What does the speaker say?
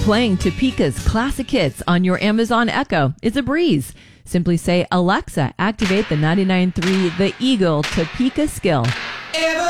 Playing Topeka's classic hits on your Amazon Echo is a breeze. Simply say, Alexa, activate the 99.3 The Eagle Topeka skill.